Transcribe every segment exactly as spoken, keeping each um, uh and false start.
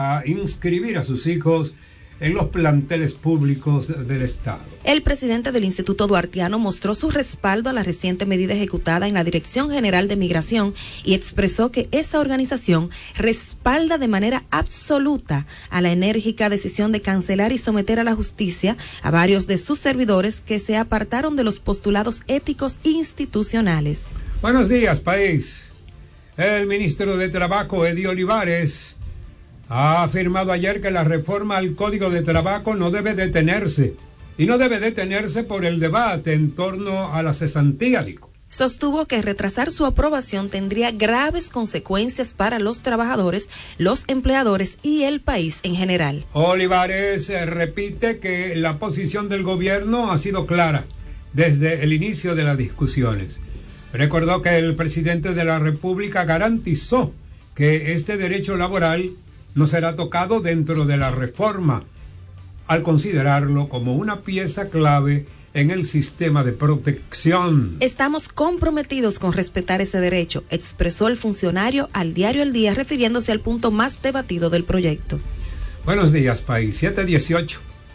a inscribir a sus hijos en los planteles públicos del Estado. El presidente del Instituto Duartiano mostró su respaldo a la reciente medida ejecutada en la Dirección General de Migración y expresó que esa organización respalda de manera absoluta a la enérgica decisión de cancelar y someter a la justicia a varios de sus servidores que se apartaron de los postulados éticos institucionales. Buenos días, país. El ministro de Trabajo, Eddie Olivares, ha afirmado ayer que la reforma al Código de Trabajo no debe detenerse, y no debe detenerse por el debate en torno a la cesantía, dijo. Sostuvo que retrasar su aprobación tendría graves consecuencias para los trabajadores, los empleadores y el país en general. Olivares eh, repite que la posición del gobierno ha sido clara desde el inicio de las discusiones. Recordó que el presidente de la República garantizó que este derecho laboral no será tocado dentro de la reforma, al considerarlo como una pieza clave en el sistema de protección. Estamos comprometidos con respetar ese derecho, expresó el funcionario al diario El Día, refiriéndose al punto más debatido del proyecto. Buenos días, país. siete dieciocho.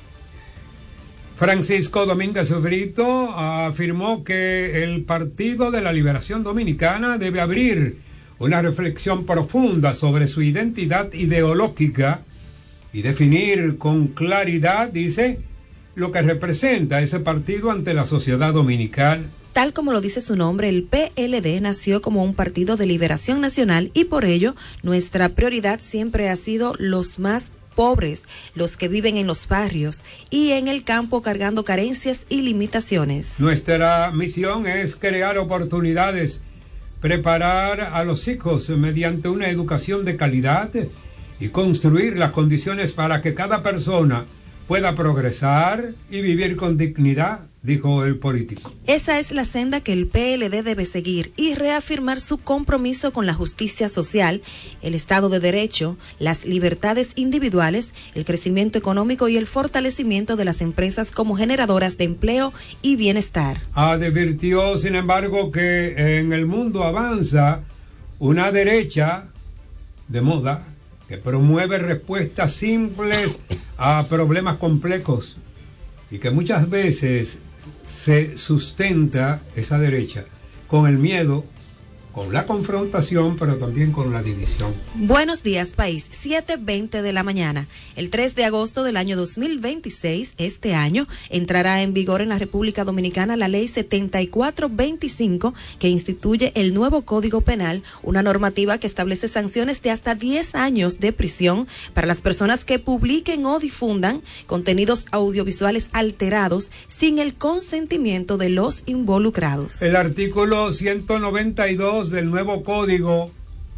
Francisco Domínguez Brito afirmó que el Partido de la Liberación Dominicana debe abrir una reflexión profunda sobre su identidad ideológica y definir con claridad, dice, lo que representa ese partido ante la sociedad dominicana. Tal como lo dice su nombre, el P L D nació como un partido de liberación nacional y por ello nuestra prioridad siempre ha sido los más pobres, los que viven en los barrios y en el campo cargando carencias y limitaciones. Nuestra misión es crear oportunidades, preparar a los hijos mediante una educación de calidad y construir las condiciones para que cada persona pueda progresar y vivir con dignidad, dijo el político. Esa es la senda que el P L D debe seguir y reafirmar su compromiso con la justicia social, el Estado de Derecho, las libertades individuales, el crecimiento económico y el fortalecimiento de las empresas como generadoras de empleo y bienestar. Advirtió, sin embargo, que en el mundo avanza una derecha de moda que promueve respuestas simples a problemas complejos y que muchas veces se sustenta esa derecha con el miedo, con la confrontación, pero también con la división. Buenos días, país. siete veinte de la mañana. El tres de agosto del año dos mil veintiséis, este año, entrará en vigor en la República Dominicana la Ley setenta y cuatro veinticinco, que instituye el nuevo Código Penal, una normativa que establece sanciones de hasta diez años de prisión para las personas que publiquen o difundan contenidos audiovisuales alterados sin el consentimiento de los involucrados. El artículo ciento noventa y dos del nuevo código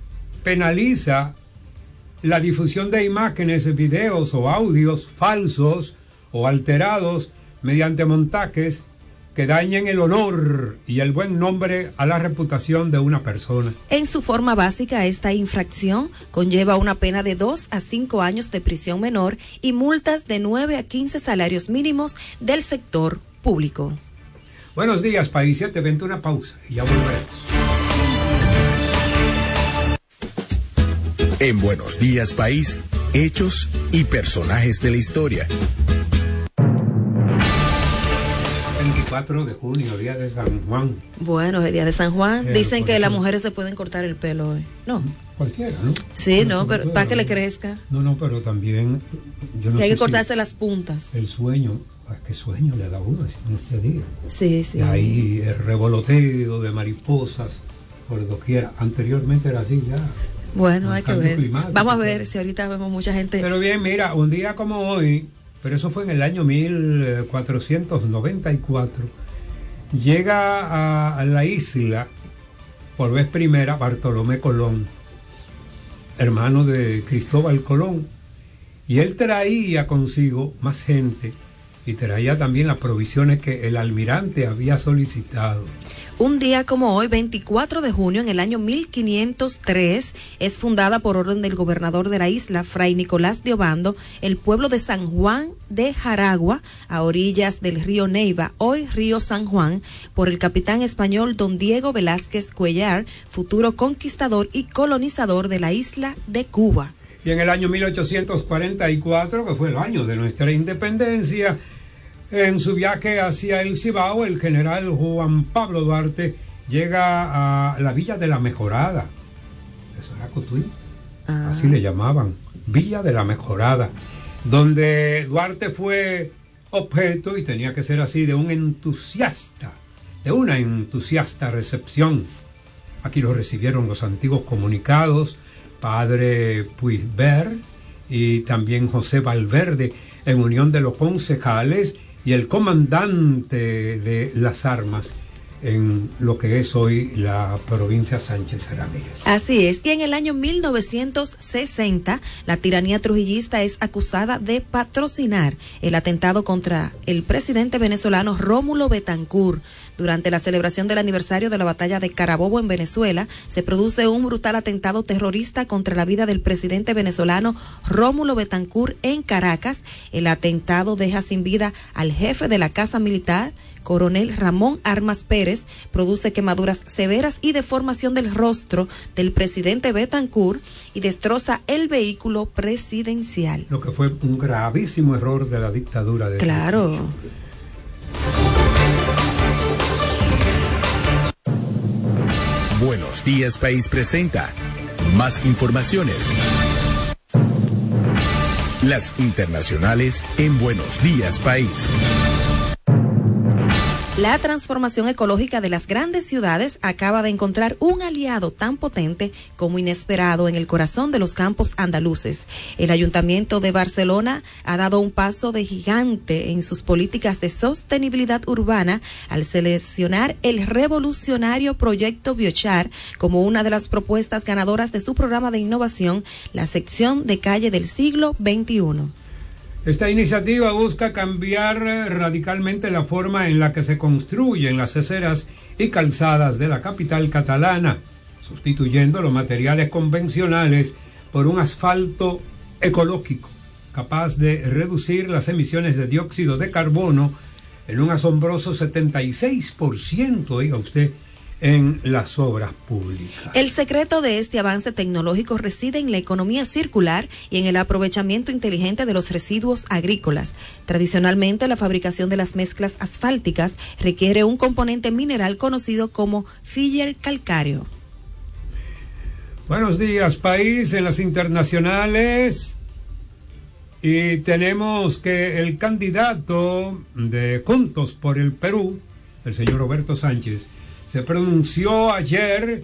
penaliza la difusión de imágenes, videos o audios falsos o alterados mediante montajes que dañen el honor y el buen nombre a la reputación de una persona. En su forma básica, esta infracción conlleva una pena de dos a cinco años de prisión menor y multas de nueve a quince salarios mínimos del sector público. Buenos días, país. siete veinte, una pausa y ya volveremos. En Buenos Días, País, hechos y personajes de la historia. veinticuatro de junio, día de San Juan. Bueno, el día de San Juan. Eh, Dicen que eso. las mujeres se pueden cortar el pelo hoy. No. Cualquiera, ¿no? Sí, Bueno, no, pero todo, para que ¿no? le crezca. No, no, pero también yo no Y hay sé que cortarse si las puntas. el sueño, ¿a qué sueño le da uno en este día? Sí, sí. De ahí el revoloteo de mariposas por doquiera. Anteriormente era así ya. Bueno, hay que Cambio ver. climático, Vamos a ver todo. si ahorita vemos mucha gente. Pero bien, mira, un día como hoy, pero eso fue en el año mil cuatrocientos noventa y cuatro, llega a, a la isla por vez primera Bartolomé Colón, hermano de Cristóbal Colón, y él traía consigo más gente y traía también las provisiones que el almirante había solicitado. Un día como hoy, veinticuatro de junio, en el año mil quinientos tres, es fundada por orden del gobernador de la isla, Fray Nicolás de Obando, el pueblo de San Juan de Jaragua, a orillas del río Neiva, hoy río San Juan, por el capitán español don Diego Velázquez Cuellar, futuro conquistador y colonizador de la isla de Cuba. Y en el año mil ochocientos cuarenta y cuatro, que fue el año de nuestra independencia, en su viaje hacia el Cibao, el general Juan Pablo Duarte llega a la Villa de la Mejorada. Eso era Cotuí, ah. así le llamaban, Villa de la Mejorada, donde Duarte fue objeto, y tenía que ser así, de un entusiasta, de una entusiasta recepción. Aquí lo recibieron los antiguos comunicados, padre Puisbert y también José Valverde, en unión de los concejales y el comandante de las armas en lo que es hoy la provincia Sánchez Ramírez. Así es, y en el año mil novecientos sesenta, la tiranía trujillista es acusada de patrocinar el atentado contra el presidente venezolano Rómulo Betancourt. Durante la celebración del aniversario de la batalla de Carabobo en Venezuela, se produce un brutal atentado terrorista contra la vida del presidente venezolano Rómulo Betancourt en Caracas. El atentado deja sin vida al jefe de la Casa Militar, coronel Ramón Armas Pérez, produce quemaduras severas y deformación del rostro del presidente Betancourt y destroza el vehículo presidencial. Lo que fue un gravísimo error de la dictadura de Claro. Trujillo. Buenos Días País presenta más informaciones. Las internacionales en Buenos Días País. La transformación ecológica de las grandes ciudades acaba de encontrar un aliado tan potente como inesperado en el corazón de los campos andaluces. El Ayuntamiento de Barcelona ha dado un paso de gigante en sus políticas de sostenibilidad urbana al seleccionar el revolucionario proyecto Biochar como una de las propuestas ganadoras de su programa de innovación, la sección de calle del siglo veintiuno. Esta iniciativa busca cambiar radicalmente la forma en la que se construyen las aceras y calzadas de la capital catalana, sustituyendo los materiales convencionales por un asfalto ecológico, capaz de reducir las emisiones de dióxido de carbono en un asombroso setenta y seis por ciento, oiga usted, en las obras públicas. El secreto de este avance tecnológico reside en la economía circular y en el aprovechamiento inteligente de los residuos agrícolas. Tradicionalmente, la fabricación de las mezclas asfálticas requiere un componente mineral conocido como filler calcáreo. Buenos días, país, en las internacionales. Y tenemos que el candidato de Juntos por el Perú, el señor Roberto Sánchez, se pronunció ayer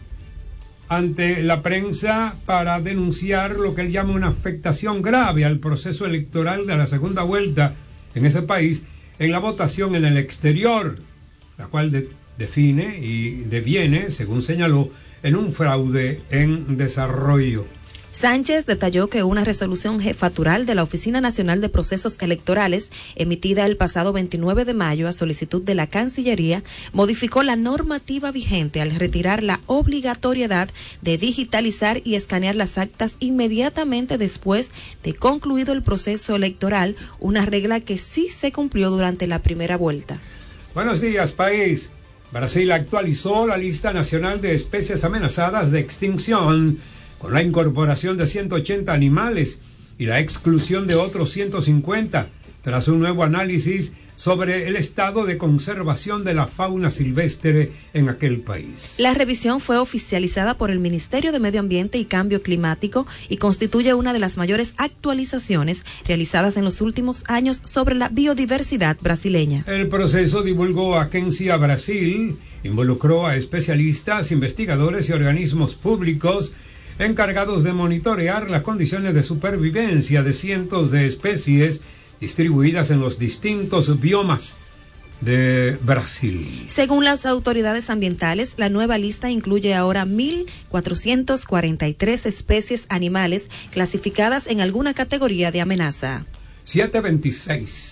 ante la prensa para denunciar lo que él llama una afectación grave al proceso electoral de la segunda vuelta en ese país en la votación en el exterior, la cual de, define y deviene, según señaló, en un fraude en desarrollo. Sánchez detalló que una resolución jefatural de la Oficina Nacional de Procesos Electorales, emitida el pasado veintinueve de mayo a solicitud de la Cancillería, modificó la normativa vigente al retirar la obligatoriedad de digitalizar y escanear las actas inmediatamente después de concluido el proceso electoral, una regla que sí se cumplió durante la primera vuelta. Buenos días, país. Brasil actualizó la lista nacional de especies amenazadas de extinción con la incorporación de ciento ochenta animales y la exclusión de otros ciento cincuenta, tras un nuevo análisis sobre el estado de conservación de la fauna silvestre en aquel país. La revisión fue oficializada por el Ministerio de Medio Ambiente y Cambio Climático y constituye una de las mayores actualizaciones realizadas en los últimos años sobre la biodiversidad brasileña. El proceso, divulgó Agencia Brasil, involucró a especialistas, investigadores y organismos públicos encargados de monitorear las condiciones de supervivencia de cientos de especies distribuidas en los distintos biomas de Brasil. Según las autoridades ambientales, la nueva lista incluye ahora mil cuatrocientas cuarenta y tres especies animales clasificadas en alguna categoría de amenaza. siete veintiséis.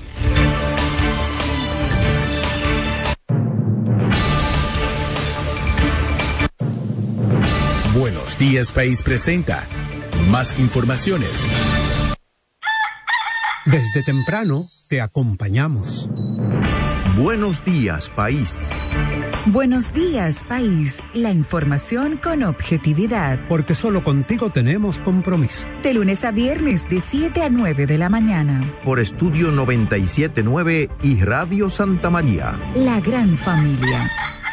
Buenos Días País presenta más informaciones. Desde temprano te acompañamos. Buenos días, país. Buenos días, país. La información con objetividad. Porque solo contigo tenemos compromiso. De lunes a viernes, de siete a nueve de la mañana. Por Estudio noventa y siete punto nueve y Radio Santa María. La gran familia.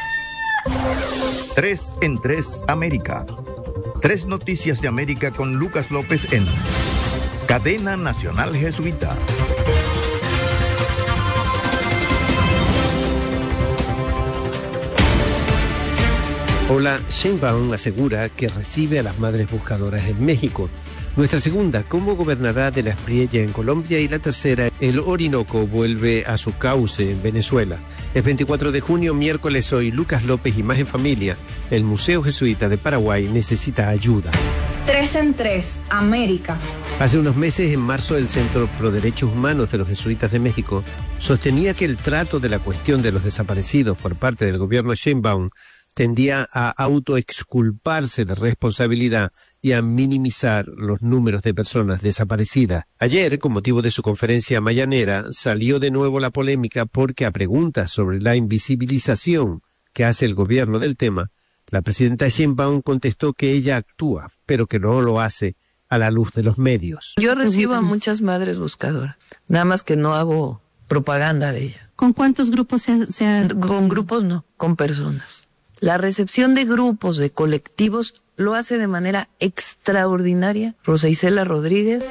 Tres en Tres América. Tres noticias de América con Lucas López en Cadena Nacional Jesuita. Hola, Sheinbaum asegura que recibe a las madres buscadoras en México. Nuestra segunda, ¿cómo gobernará de la Espriella en Colombia? Y la tercera, el Orinoco vuelve a su cauce en Venezuela. Es veinticuatro de junio, miércoles, soy Lucas López, Imagen Familia. El Museo Jesuita de Paraguay necesita ayuda. Tres en Tres, América. Hace unos meses, en marzo, el Centro Pro Derechos Humanos de los Jesuitas de México sostenía que el trato de la cuestión de los desaparecidos por parte del gobierno Sheinbaum tendía a autoexculparse de responsabilidad y a minimizar los números de personas desaparecidas. Ayer, con motivo de su conferencia mañanera, salió de nuevo la polémica porque a preguntas sobre la invisibilización que hace el gobierno del tema, la presidenta Sheinbaum contestó que ella actúa, pero que no lo hace a la luz de los medios. Yo recibo a muchas madres buscadoras, nada más que no hago propaganda de ella. ¿Con cuántos grupos se, se ha... Con grupos no, con personas. La recepción de grupos, de colectivos, lo hace de manera extraordinaria Rosa Isela Rodríguez.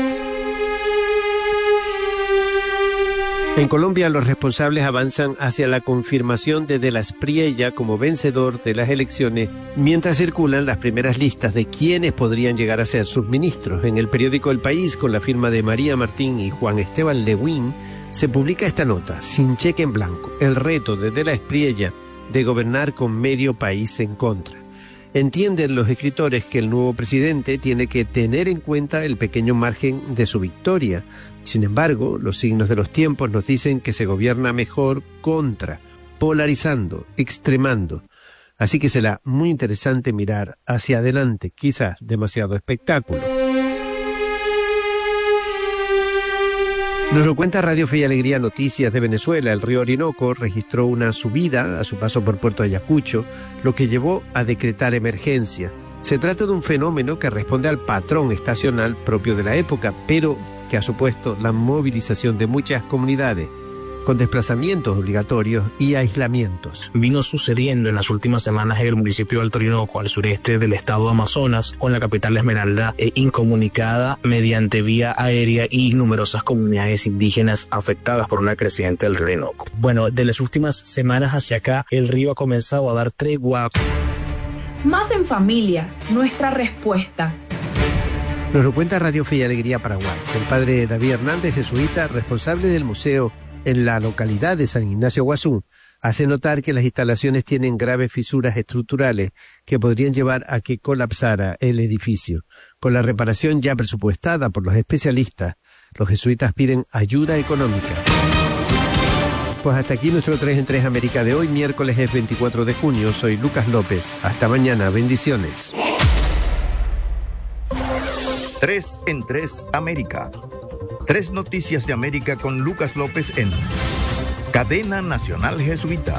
En Colombia, los responsables avanzan hacia la confirmación de De la Espriella como vencedor de las elecciones, mientras circulan las primeras listas de quienes podrían llegar a ser sus ministros. En el periódico El País, con la firma de María Martín y Juan Esteban Lewin, se publica esta nota, sin cheque en blanco, el reto de De la Espriella de gobernar con medio país en contra. Entienden los escritores que el nuevo presidente tiene que tener en cuenta el pequeño margen de su victoria. Sin embargo, los signos de los tiempos nos dicen que se gobierna mejor contra, polarizando, extremando. Así que será muy interesante mirar hacia adelante, quizás demasiado espectáculo. Nos lo cuenta Radio Fe y Alegría Noticias de Venezuela. El río Orinoco registró una subida a su paso por Puerto Ayacucho, lo que llevó a decretar emergencia. Se trata de un fenómeno que responde al patrón estacional propio de la época, pero que ha supuesto la movilización de muchas comunidades, con desplazamientos obligatorios y aislamientos. Vino sucediendo en las últimas semanas en el municipio de Alto Orinoco, al sureste del estado de Amazonas, con la capital Esmeralda eh, incomunicada mediante vía aérea y numerosas comunidades indígenas afectadas por una creciente del río Orinoco. Bueno, de las últimas semanas hacia acá, el río ha comenzado a dar tregua. Más en familia, nuestra respuesta. Nos lo cuenta Radio Fe y Alegría Paraguay. El padre David Hernández, jesuita, responsable del museo en la localidad de San Ignacio Guazú, hace notar que las instalaciones tienen graves fisuras estructurales que podrían llevar a que colapsara el edificio. Con la reparación ya presupuestada por los especialistas, los jesuitas piden ayuda económica. Pues hasta aquí nuestro tres en tres América de hoy, miércoles es veinticuatro de junio. Soy Lucas López. Hasta mañana. Bendiciones. Tres en Tres América. Tres noticias de América con Lucas López en Cadena Nacional Jesuita.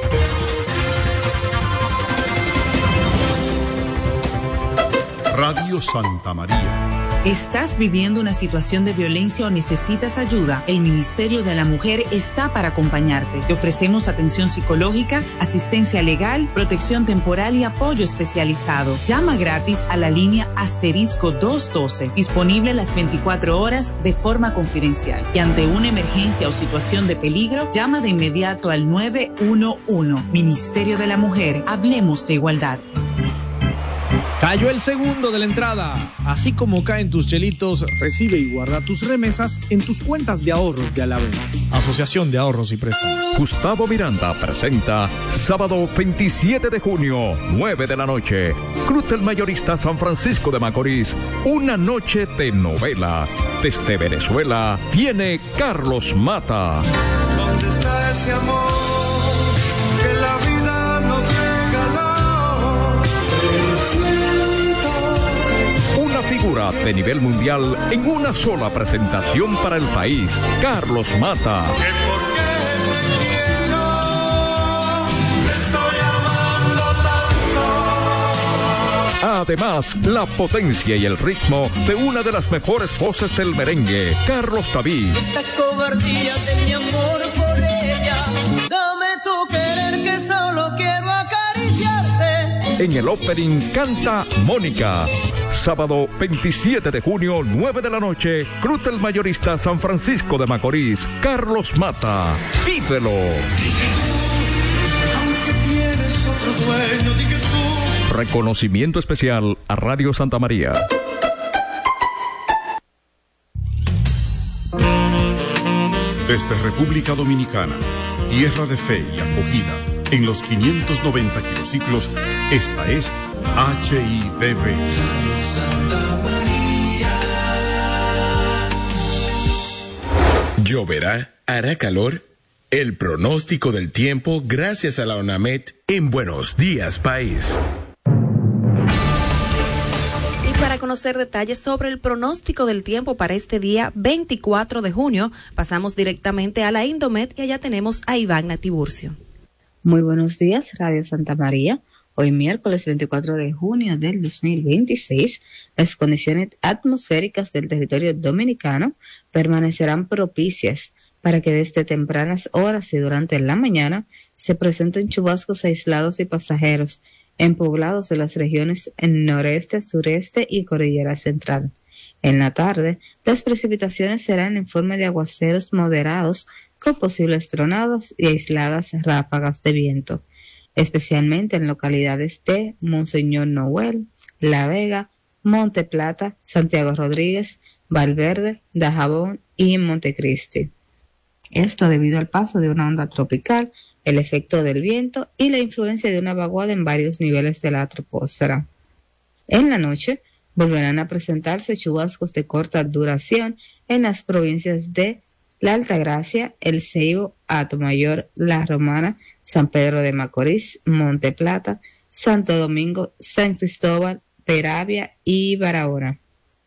Radio Santa María. ¿Estás viviendo una situación de violencia o necesitas ayuda? El Ministerio de la Mujer está para acompañarte. Te ofrecemos atención psicológica, asistencia legal, protección temporal y apoyo especializado. Llama gratis a la línea asterisco doscientos doce, disponible las veinticuatro horas de forma confidencial. Y ante una emergencia o situación de peligro, llama de inmediato al nueve uno uno. Ministerio de la Mujer, hablemos de igualdad. Cayó el segundo de la entrada. Así como caen tus chelitos, recibe y guarda tus remesas en tus cuentas de ahorros de Alavena. Asociación de Ahorros y Préstamos. Gustavo Miranda presenta sábado veintisiete de junio, nueve de la noche. Club del Mayorista San Francisco de Macorís. Una noche de novela. Desde Venezuela viene Carlos Mata. ¿Dónde está ese amor que la vida nos regaló? Una figura de nivel mundial en una sola presentación para el país. Carlos Mata. ¿Que por qué me Además, la potencia y el ritmo de una de las mejores voces del merengue, Carlos David. Esta cobardía de mi amor por ella, dame tu querer que solo quiero acariciarte. En el opening canta Mónica. Sábado veintisiete de junio, nueve de la noche, Cruz del Mayorista San Francisco de Macorís, Carlos Mata. Vívelo. Aunque tienes otro dueño, di que tú. Reconocimiento especial a Radio Santa María. Desde República Dominicana, tierra de fe y acogida, en los quinientos noventa kilociclos, esta es H I D V. ¿Lloverá? ¿Hará calor? El pronóstico del tiempo gracias a la ONAMED en Buenos Días País. Para conocer detalles sobre el pronóstico del tiempo para este día veinticuatro de junio, pasamos directamente a la Indomet y allá tenemos a Iván Tiburcio. Muy buenos días, Radio Santa María. Hoy miércoles veinticuatro de junio del dos mil veintiséis, las condiciones atmosféricas del territorio dominicano permanecerán propicias para que desde tempranas horas y durante la mañana se presenten chubascos aislados y pasajeros en poblados de las regiones en noreste, sureste y cordillera central. En la tarde, las precipitaciones serán en forma de aguaceros moderados con posibles tronadas y aisladas ráfagas de viento, especialmente en localidades de Monseñor Noel, La Vega, Monte Plata, Santiago Rodríguez, Valverde, Dajabón y Montecristi. Esto debido al paso de una onda tropical, el efecto del viento y la influencia de una vaguada en varios niveles de la troposfera. En la noche, volverán a presentarse chubascos de corta duración en las provincias de La Altagracia, El Ceibo, Atomayor, La Romana, San Pedro de Macorís, Monte Plata, Santo Domingo, San Cristóbal, Peravia y Barahona.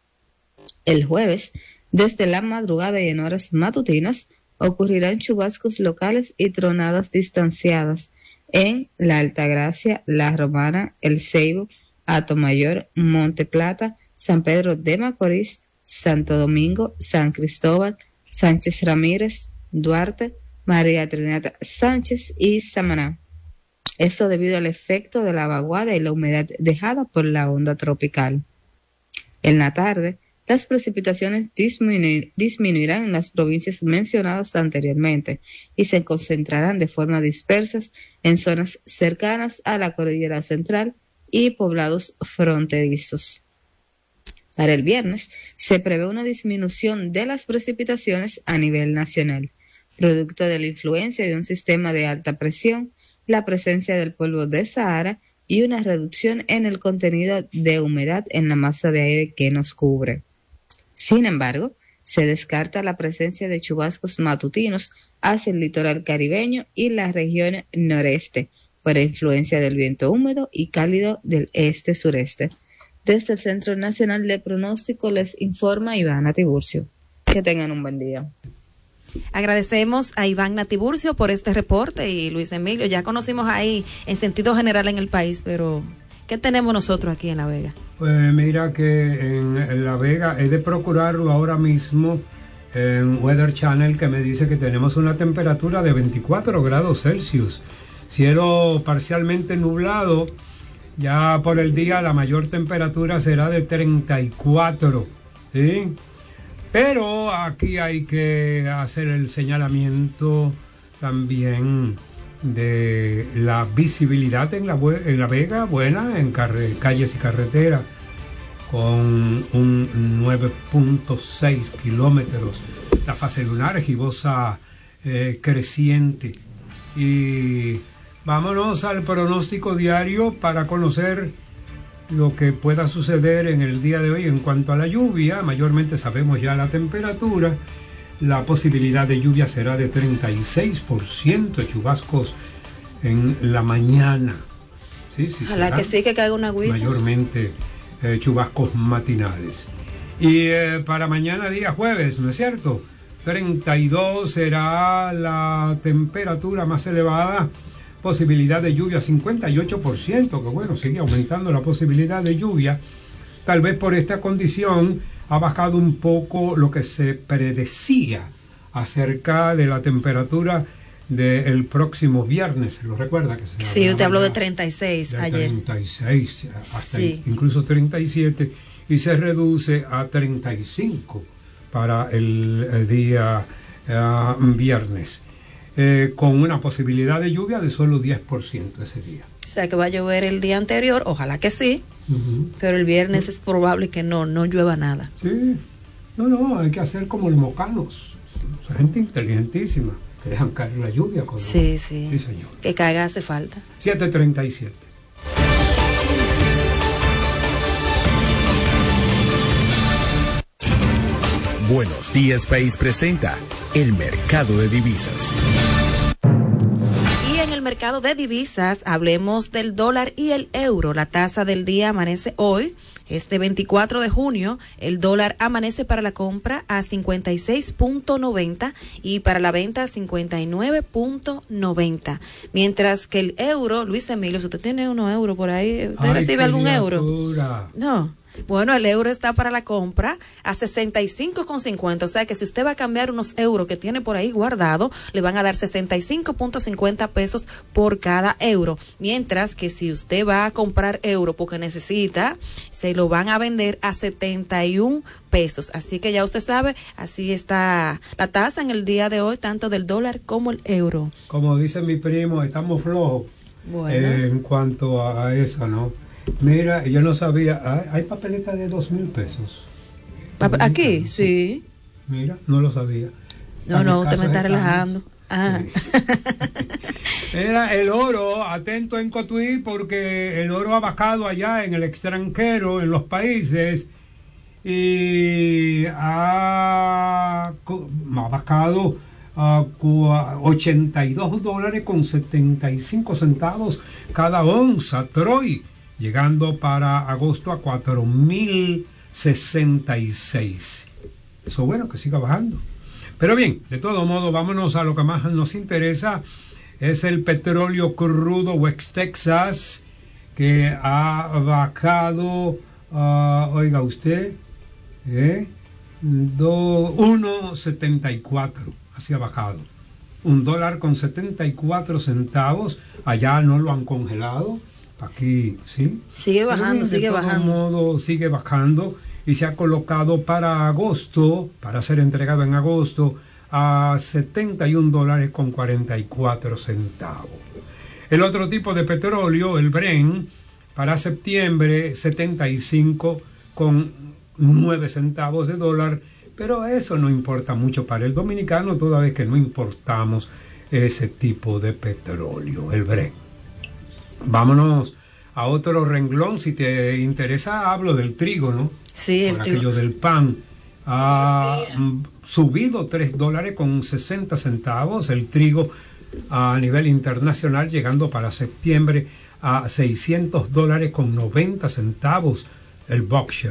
El jueves, desde la madrugada y en horas matutinas, ocurrirán chubascos locales y tronadas distanciadas en La Altagracia, La Romana, El Ceibo, Atomayor, Monte Plata, San Pedro de Macorís, Santo Domingo, San Cristóbal, Sánchez Ramírez, Duarte, María Trinidad Sánchez y Samaná. Esto debido al efecto de la vaguada y la humedad dejada por la onda tropical. En la tarde, las precipitaciones disminu- disminuirán en las provincias mencionadas anteriormente y se concentrarán de forma dispersas en zonas cercanas a la cordillera central y poblados fronterizos. Para el viernes se prevé una disminución de las precipitaciones a nivel nacional, producto de la influencia de un sistema de alta presión, la presencia del polvo de Sahara y una reducción en el contenido de humedad en la masa de aire que nos cubre. Sin embargo, se descarta la presencia de chubascos matutinos hacia el litoral caribeño y la región noreste, por influencia del viento húmedo y cálido del este-sureste. Desde el Centro Nacional de Pronóstico les informa Ivana Tiburcio. Que tengan un buen día. Agradecemos a Iván Tiburcio por este reporte y Luis Emilio, ya conocimos ahí en sentido general en el país, pero ¿qué tenemos nosotros aquí en La Vega? Pues mira que en, en La Vega he de procurarlo ahora mismo en Weather Channel, que me dice que tenemos una temperatura de veinticuatro grados Celsius, cielo parcialmente nublado. Ya por el día la mayor temperatura será de treinta y cuatro, ¿sí? Pero aquí hay que hacer el señalamiento también de la visibilidad en la, en la Vega, buena, en carre, calles y carreteras, con un nueve punto seis kilómetros. La fase lunar gibosa eh, creciente. Y vámonos al pronóstico diario para conocer lo que pueda suceder en el día de hoy en cuanto a la lluvia. Mayormente sabemos ya la temperatura. La posibilidad de lluvia será de treinta y seis por ciento, chubascos en la mañana. Sí, sí, ojalá que sí, que caiga una agüita. Mayormente eh, chubascos matinales. Y eh, para mañana día jueves, ¿no es cierto? treinta y dos será la temperatura más elevada, posibilidad de lluvia cincuenta y ocho por ciento, que bueno, sigue aumentando la posibilidad de lluvia. Tal vez por esta condición ha bajado un poco lo que se predecía acerca de la temperatura del próximo viernes. ¿Lo recuerda? Que se sí, usted habló de treinta y seis de ayer. treinta y seis, hasta sí. incluso treinta y siete, y se reduce a treinta y cinco para el, el día uh, viernes, eh, con una posibilidad de lluvia de solo diez por ciento ese día. O sea que va a llover el día anterior, ojalá que sí, uh-huh. pero el viernes sí. es probable que no, no llueva nada. Sí, no, no, hay que hacer como los mocanos, o sea, gente inteligentísima, que dejan caer la lluvia. Cuando... Sí, sí, sí, señor. Que caiga hace falta. siete treinta y siete. Buenos Días País presenta el mercado de divisas. Y en el mercado de divisas hablemos del dólar y el euro. La tasa del día amanece hoy, este veinticuatro de junio. El dólar amanece para la compra a cincuenta y seis punto noventa y para la venta a cincuenta y nueve punto noventa. Mientras que el euro, Luis Emilio, si usted tiene unos euros por ahí, ¿usted Ay, recibe algún criatura. euro? No. Bueno, el euro está para la compra a sesenta y cinco con cincuenta, o sea que si usted va a cambiar unos euros que tiene por ahí guardado, le van a dar sesenta y cinco punto cincuenta pesos por cada euro, mientras que si usted va a comprar euro porque necesita, se lo van a vender a setenta y un pesos, así que ya usted sabe, así está la tasa en el día de hoy, tanto del dólar como el euro. Como dice mi primo, estamos flojos bueno. eh, en cuanto a eso, ¿no? Mira, yo no sabía, hay, hay papeletas de dos mil pesos. Pap- ¿Aquí? Sí. Mira, no lo sabía. No, no, usted me está relajando. Ah. Sí. Era el oro, atento en Cotuí, porque el oro ha bajado allá en el extranjero, en los países, y ha, ha bajado a ochenta y dos dólares con setenta y cinco centavos cada onza, Troy, llegando para agosto a cuatro mil sesenta y seis. Eso bueno, que siga bajando. Pero bien, de todo modo, vámonos a lo que más nos interesa, es el petróleo crudo West Texas, que ha bajado, uh, oiga usted, eh, uno setenta y cuatro, así ha bajado. Un dólar con setenta y cuatro centavos, allá no lo han congelado. Aquí, ¿sí? Sigue bajando, de sigue todo bajando. modo, sigue bajando y se ha colocado para agosto, para ser entregado en agosto, a setenta y un dólares con cuarenta y cuatro centavos. El otro tipo de petróleo, el Brent, para septiembre, setenta y cinco con nueve centavos de dólar, pero eso no importa mucho para el dominicano, toda vez que no importamos ese tipo de petróleo, el Brent. Vámonos a otro renglón, si te interesa hablo del trigo, ¿no? Sí, el Por trigo. aquello del pan. Ha mm, subido tres dólares con sesenta centavos el trigo a nivel internacional, llegando para septiembre a seiscientos dólares con noventa centavos el buckshot.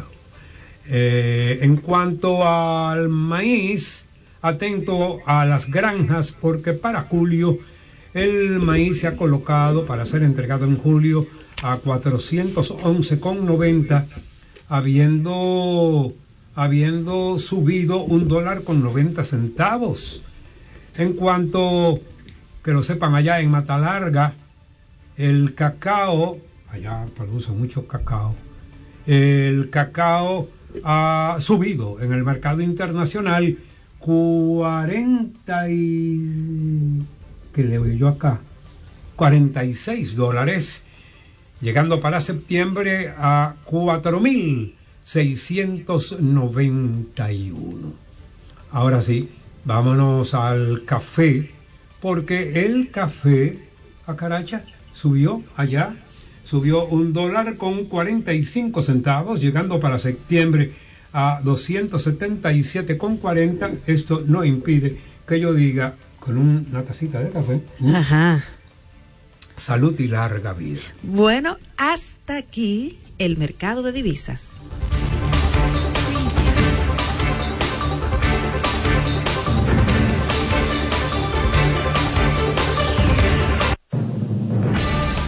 Eh, en cuanto al maíz, atento a las granjas, porque para julio el maíz se ha colocado para ser entregado en julio a cuatrocientos once con noventa, habiendo, habiendo subido un dólar con noventa centavos. En cuanto, que lo sepan allá en Mata Larga, el cacao, allá produce mucho cacao, el cacao ha subido en el mercado internacional cuarenta y... que le oí yo acá, cuarenta y seis dólares, llegando para septiembre a cuatro mil seiscientos noventa y uno. Ahora sí, vámonos al café, porque el café, a Caracha, subió allá, subió un dólar con cuarenta y cinco centavos, llegando para septiembre a doscientos setenta y siete con cuarenta. Esto no impide que yo diga, con una tacita de café, Ajá. salud y larga vida. Bueno, hasta aquí el mercado de divisas.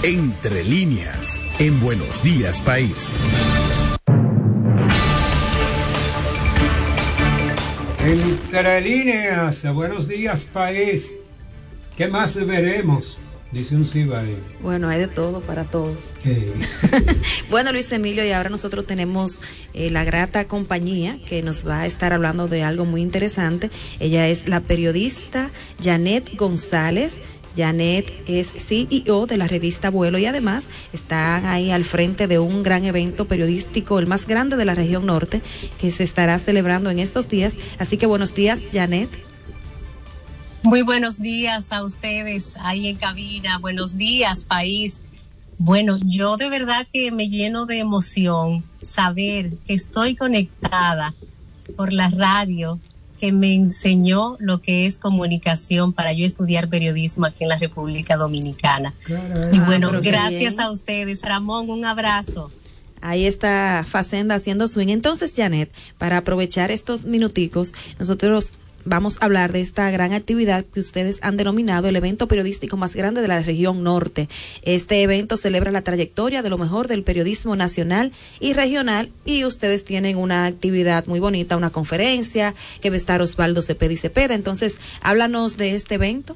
Entre líneas, en Buenos Días País. Entre líneas, buenos días país. ¿Qué más veremos? Dice un Cibae. Bueno, hay de todo para todos. Hey. Bueno, Luis Emilio, y ahora nosotros tenemos eh, la grata compañía que nos va a estar hablando de algo muy interesante. Ella es la periodista Janet González. Janet es C E O de la revista Vuelo y además están ahí al frente de un gran evento periodístico, el más grande de la región norte, que se estará celebrando en estos días. Así que buenos días, Janet. Muy buenos días a ustedes ahí en cabina. Buenos días, país. Bueno, yo de verdad que me lleno de emoción saber que estoy conectada por la radio que me enseñó lo que es comunicación para yo estudiar periodismo aquí en la República Dominicana. Caray, y bueno, ah, gracias a ustedes. Ramón, un abrazo. Ahí está Facenda haciendo swing. Entonces, Janet, para aprovechar estos minuticos, nosotros vamos a hablar de esta gran actividad que ustedes han denominado el evento periodístico más grande de la región norte. Este evento celebra la trayectoria de lo mejor del periodismo nacional y regional y ustedes tienen una actividad muy bonita, una conferencia que va a estar Osvaldo Cepeda y Cepeda. Entonces, háblanos de este evento.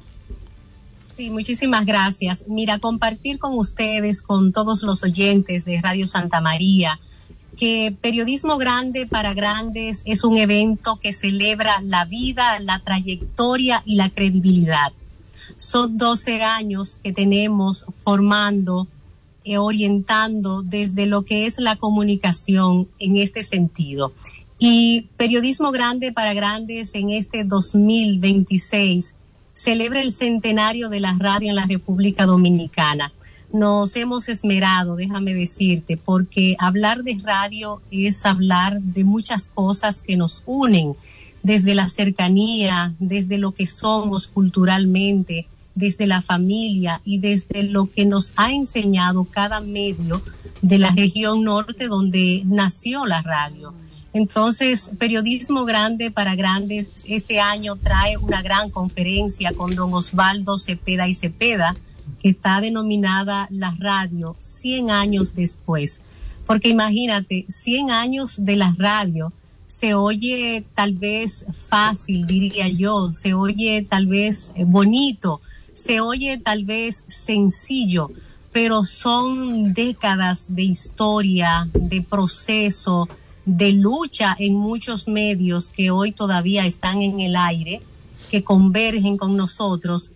Sí, muchísimas gracias. Mira, compartir con ustedes, con todos los oyentes de Radio Santa María, que Periodismo Grande para Grandes es un evento que celebra la vida, la trayectoria y la credibilidad. Son doce años que tenemos formando, eh, orientando desde lo que es la comunicación en este sentido. Y Periodismo Grande para Grandes en este dos mil veintiséis celebra el centenario de la radio en la República Dominicana. Nos hemos esmerado, déjame decirte, porque hablar de radio es hablar de muchas cosas que nos unen, desde la cercanía, desde lo que somos culturalmente, desde la familia y desde lo que nos ha enseñado cada medio de la región norte donde nació la radio. Entonces, Periodismo Grande para Grandes este año trae una gran conferencia con don Osvaldo Cepeda y Cepeda, que está denominada la radio cien años después. Porque imagínate, cien años de la radio se oye tal vez fácil, diría yo, se oye tal vez bonito, se oye tal vez sencillo, pero son décadas de historia, de proceso, de lucha en muchos medios que hoy todavía están en el aire, que convergen con nosotros.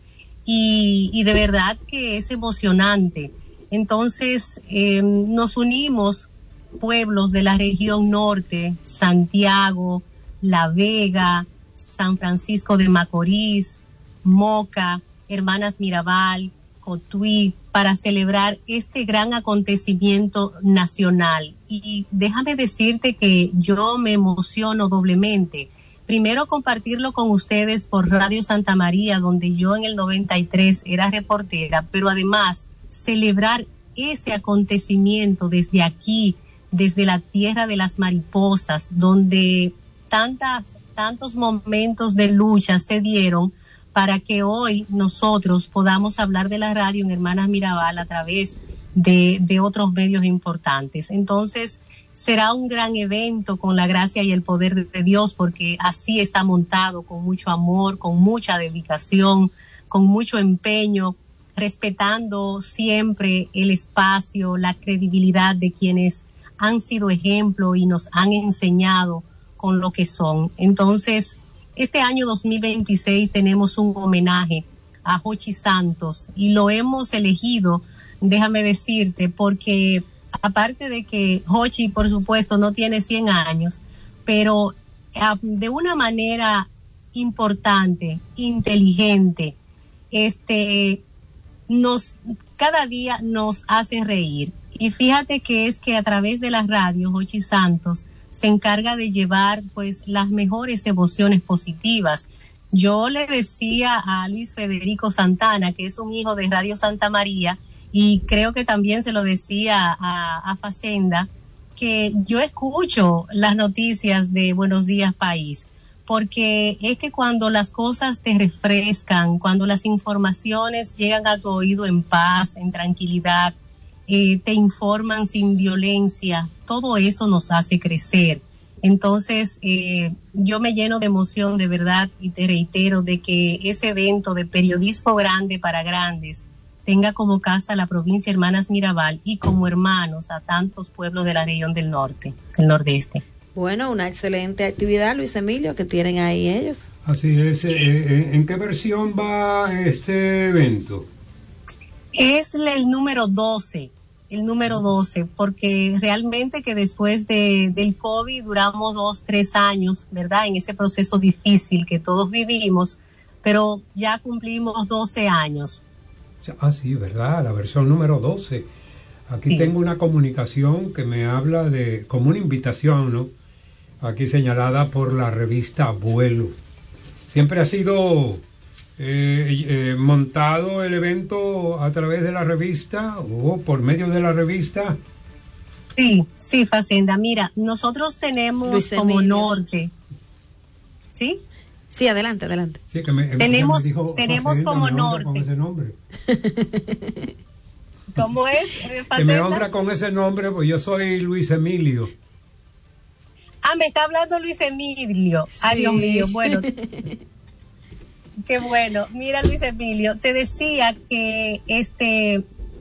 Y, y de verdad que es emocionante. Entonces, eh, nos unimos pueblos de la región norte, Santiago, La Vega, San Francisco de Macorís, Moca, Hermanas Mirabal, Cotuí, para celebrar este gran acontecimiento nacional. Y déjame decirte que yo me emociono doblemente. Primero, compartirlo con ustedes por Radio Santa María, donde yo en el noventa y tres era reportera, pero además celebrar ese acontecimiento desde aquí, desde la tierra de las mariposas, donde tantas, tantos momentos de lucha se dieron para que hoy nosotros podamos hablar de la radio en Hermanas Mirabal a través de, de otros medios importantes. Entonces, será un gran evento con la gracia y el poder de Dios, porque así está montado, con mucho amor, con mucha dedicación, con mucho empeño, respetando siempre el espacio, la credibilidad de quienes han sido ejemplo y nos han enseñado con lo que son. Entonces, este año dos mil veintiséis tenemos un homenaje a Jochi Santos y lo hemos elegido, déjame decirte, porque aparte de que Jochi, por supuesto, no tiene cien años, pero uh, de una manera importante, inteligente, este, nos, cada día nos hace reír. Y fíjate que es que a través de la radio, Jochi Santos se encarga de llevar pues las mejores emociones positivas. Yo le decía a Luis Federico Santana, que es un hijo de Radio Santa María, y creo que también se lo decía a, a Facenda, que yo escucho las noticias de Buenos Días País, porque es que cuando las cosas te refrescan, cuando las informaciones llegan a tu oído en paz, en tranquilidad, eh, te informan sin violencia, todo eso nos hace crecer. Entonces, eh, yo me lleno de emoción de verdad y te reitero de que ese evento de periodismo grande para grandes tenga como casa la provincia Hermanas Mirabal y como hermanos a tantos pueblos de la región del norte, del nordeste. Bueno, una excelente actividad, Luis Emilio, que tienen ahí ellos. Así es. Eh, ¿En qué versión va este evento? Es el número doce. El número doce, porque realmente que después de, del COVID duramos dos, tres años, ¿verdad? En ese proceso difícil que todos vivimos, pero ya cumplimos doce años. Ah, sí, ¿verdad? La versión número doce. Aquí sí. Tengo una comunicación que me habla de, como una invitación, ¿no? Aquí señalada por la revista Vuelo. Siempre ha sido... Eh, eh, montado el evento a través de la revista o por medio de la revista. Sí, sí, Facenda. Mira, nosotros tenemos como norte. ¿Sí? Sí, adelante, adelante. Sí, que me, tenemos me dijo, tenemos Facenda, como me norte. Con ese nombre. ¿Cómo es? Facenda? Que me honra con ese nombre, pues yo soy Luis Emilio. Ah, me está hablando Luis Emilio. Sí. Ay, Dios mío, bueno. Qué bueno. Mira, Luis Emilio, te decía que este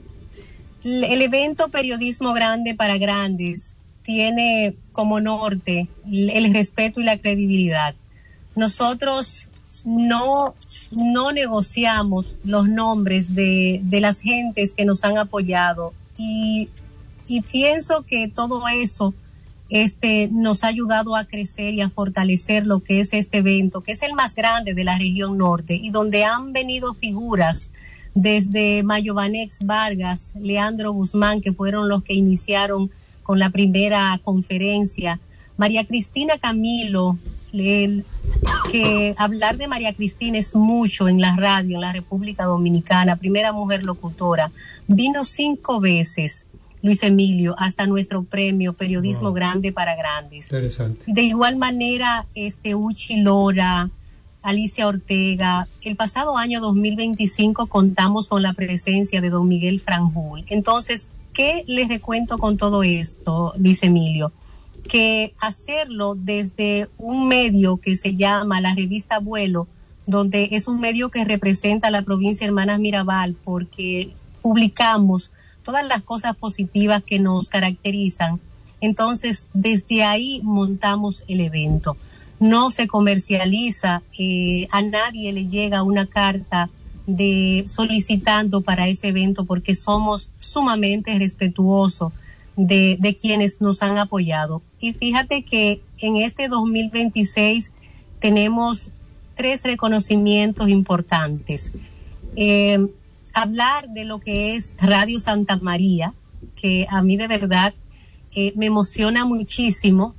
el evento Periodismo Grande para Grandes tiene como norte el respeto y la credibilidad. Nosotros no, no negociamos los nombres de, de las gentes que nos han apoyado y, y pienso que todo eso Este, nos ha ayudado a crecer y a fortalecer lo que es este evento, que es el más grande de la región norte y donde han venido figuras desde Mayovanex Vargas, Leandro Guzmán, que fueron los que iniciaron con la primera conferencia, María Cristina Camilo, el, que hablar de María Cristina es mucho en la radio, en la República Dominicana, primera mujer locutora, vino cinco veces. Luis Emilio, hasta nuestro premio Periodismo wow. Grande para Grandes. Interesante. De igual manera, este Uchi Lora, Alicia Ortega. El pasado año dos mil veinticinco contamos con la presencia de don Miguel Franjul. Entonces, ¿qué les recuento con todo esto, Luis Emilio? Que hacerlo desde un medio que se llama la revista Vuelo, donde es un medio que representa a la provincia Hermanas Mirabal, porque publicamos todas las cosas positivas que nos caracterizan. Entonces, desde ahí montamos el evento. No se comercializa, eh, a nadie le llega una carta de solicitando para ese evento porque somos sumamente respetuosos de, de quienes nos han apoyado. Y fíjate que en este dos mil veintiséis tenemos tres reconocimientos importantes. Eh, hablar de lo que es Radio Santa María, que a mí de verdad eh, me emociona muchísimo.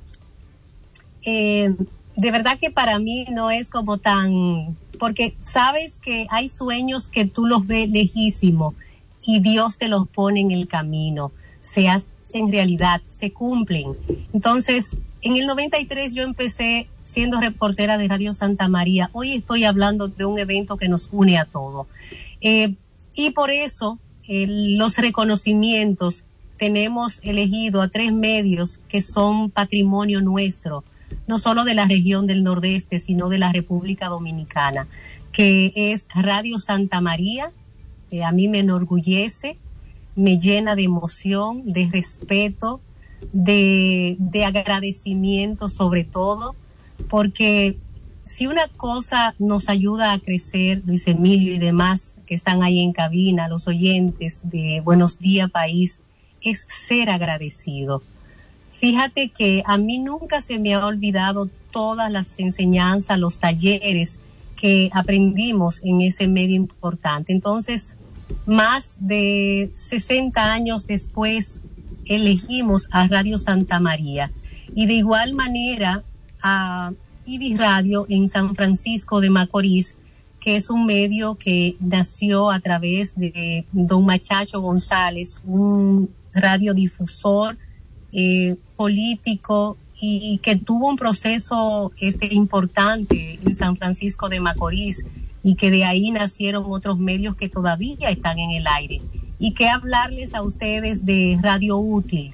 Eh, de verdad que para mí no es como tan... Porque sabes que hay sueños que tú los ves lejísimos y Dios te los pone en el camino, se hacen realidad, se cumplen. Entonces, en el noventa y tres yo empecé siendo reportera de Radio Santa María. Hoy estoy hablando de un evento que nos une a todos. Eh, Y por eso eh, los reconocimientos, tenemos elegido a tres medios que son patrimonio nuestro, no solo de la región del Nordeste, sino de la República Dominicana, que es Radio Santa María, que a mí me enorgullece, me llena de emoción, de respeto, de, de agradecimiento sobre todo, porque si una cosa nos ayuda a crecer, Luis Emilio y demás que están ahí en cabina, los oyentes de Buenos Días País, es ser agradecido. Fíjate que a mí nunca se me ha olvidado todas las enseñanzas, los talleres que aprendimos en ese medio importante. Entonces, más de sesenta años después, elegimos a Radio Santa María. Y de igual manera, a I B I Radio en San Francisco de Macorís, que es un medio que nació a través de don Machacho González, un radiodifusor eh, político y que tuvo un proceso este, importante en San Francisco de Macorís y que de ahí nacieron otros medios que todavía están en el aire. Y que hablarles a ustedes de Radio Útil,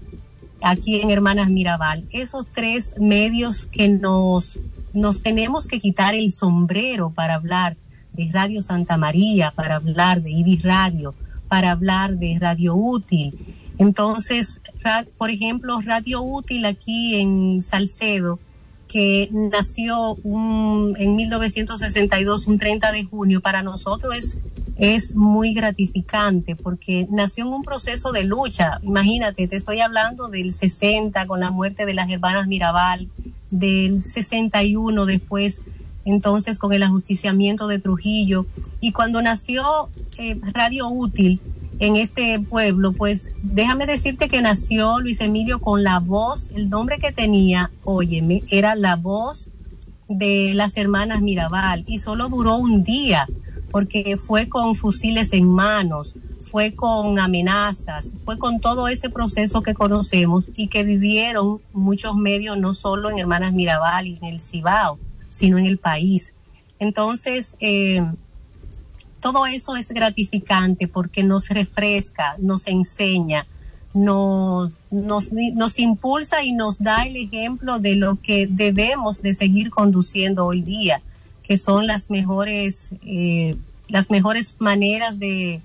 aquí en Hermanas Mirabal. Esos tres medios que nos, nos tenemos que quitar el sombrero para hablar de Radio Santa María, para hablar de Ibis Radio, para hablar de Radio Útil. Entonces, ra, por ejemplo, Radio Útil aquí en Salcedo, que nació un, en mil novecientos sesenta y dos, un treinta de junio, para nosotros es, es muy gratificante porque nació en un proceso de lucha. Imagínate, te estoy hablando del sesenta con la muerte de las hermanas Mirabal, del sesenta y uno después, entonces con el ajusticiamiento de Trujillo. Y cuando nació eh, Radio Útil en este pueblo, pues déjame decirte que nació Luis Emilio con la voz, el nombre que tenía, óyeme, era la voz de las hermanas Mirabal, y solo duró un día, porque fue con fusiles en manos, fue con amenazas, fue con todo ese proceso que conocemos y que vivieron muchos medios, no solo en Hermanas Mirabal y en el Cibao, sino en el país. Entonces, eh, todo eso es gratificante porque nos refresca, nos enseña, nos, nos, nos impulsa y nos da el ejemplo de lo que debemos de seguir conduciendo hoy día, que son las mejores, eh, las mejores maneras de,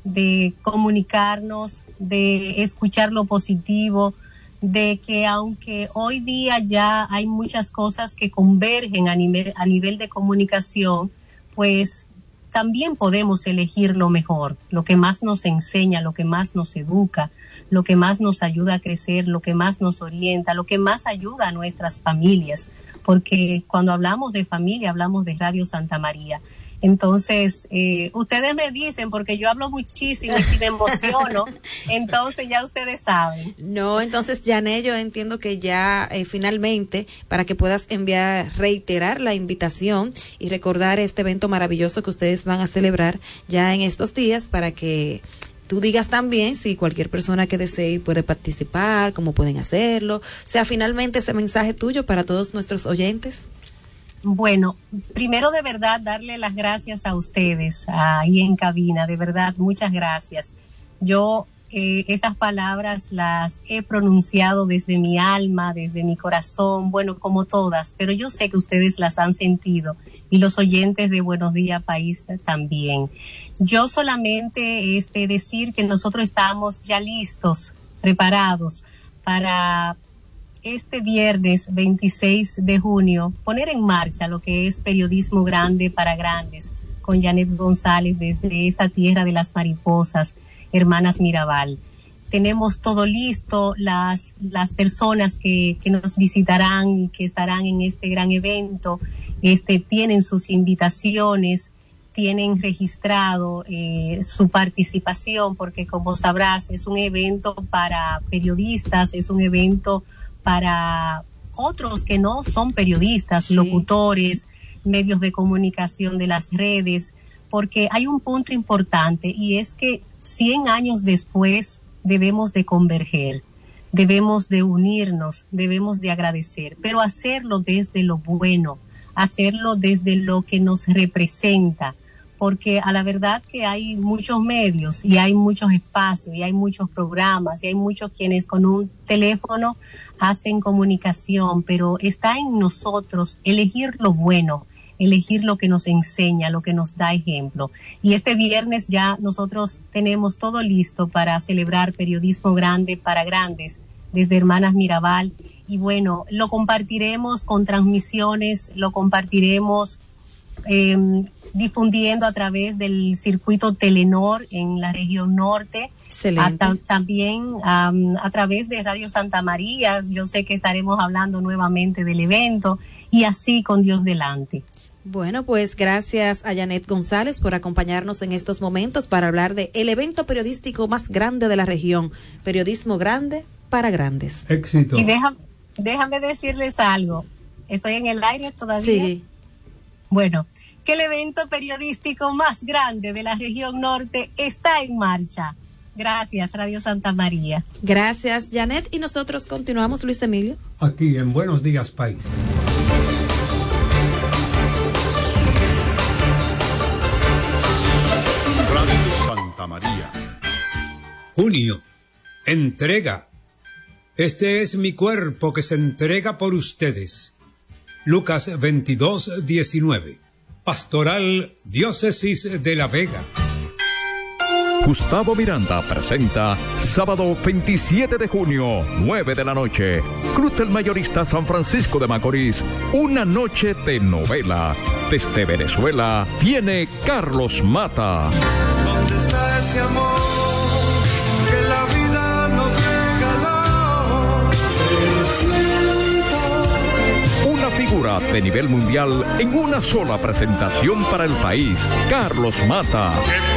de comunicarnos, de escuchar lo positivo, de que aunque hoy día ya hay muchas cosas que convergen a nivel, a nivel de comunicación, pues también podemos elegir lo mejor, lo que más nos enseña, lo que más nos educa, lo que más nos ayuda a crecer, lo que más nos orienta, lo que más ayuda a nuestras familias, porque cuando hablamos de familia hablamos de Radio Santa María. Entonces, eh, ustedes me dicen, porque yo hablo muchísimo y si me emociono, entonces ya ustedes saben. No, entonces, Janet, yo entiendo que ya eh, finalmente, para que puedas enviar, reiterar la invitación y recordar este evento maravilloso que ustedes van a celebrar ya en estos días, para que tú digas también si cualquier persona que desee ir puede participar, cómo pueden hacerlo. O sea, finalmente ese mensaje tuyo para todos nuestros oyentes. Bueno, primero de verdad darle las gracias a ustedes ahí en cabina, de verdad, muchas gracias. Yo eh, estas palabras las he pronunciado desde mi alma, desde mi corazón, bueno, como todas, pero yo sé que ustedes las han sentido y los oyentes de Buenos Días País también. Yo solamente este, decir que nosotros estamos ya listos, preparados para este viernes veintiséis de junio, poner en marcha lo que es Periodismo Grande para Grandes, con Janet González desde esta tierra de las mariposas, Hermanas Mirabal. Tenemos todo listo, las, las personas que, que nos visitarán y que estarán en este gran evento, este, tienen sus invitaciones, tienen registrado eh, su participación, porque como sabrás, es un evento para periodistas, es un evento para otros que no son periodistas, sí, locutores, medios de comunicación de las redes, porque hay un punto importante y es que cien años después debemos de converger, debemos de unirnos, debemos de agradecer, pero hacerlo desde lo bueno, hacerlo desde lo que nos representa, porque a la verdad que hay muchos medios y hay muchos espacios y hay muchos programas y hay muchos quienes con un teléfono hacen comunicación, pero está en nosotros elegir lo bueno, elegir lo que nos enseña, lo que nos da ejemplo. Y este viernes ya nosotros tenemos todo listo para celebrar Periodismo Grande para Grandes desde Hermanas Mirabal, y bueno, lo compartiremos con transmisiones, lo compartiremos eh, difundiendo a través del circuito Telenor en la región norte. Excelente. A, también um, a través de Radio Santa María. Yo sé que estaremos hablando nuevamente del evento y así con Dios delante. Bueno, pues gracias a Janet González por acompañarnos en estos momentos para hablar de el evento periodístico más grande de la región, Periodismo Grande para Grandes. Éxito. Y déjame, déjame decirles algo. ¿Estoy en el aire todavía? Sí. Bueno, que el evento periodístico más grande de la región norte está en marcha. Gracias, Radio Santa María. Gracias, Janet. Y nosotros continuamos, Luis Emilio. Aquí en Buenos Días, País. Radio Santa María. Junio. Entrega. Este es mi cuerpo que se entrega por ustedes. Lucas veintidós, diecinueve. Pastoral Diócesis de La Vega. Gustavo Miranda presenta sábado veintisiete de junio, nueve de la noche. Cruz del Mayorista San Francisco de Macorís, una noche de novela. Desde Venezuela viene Carlos Mata. ¿Dónde está ese amor que la vida nos regaló? Una figura de nivel mundial en una sola presentación para el país. Carlos Mata.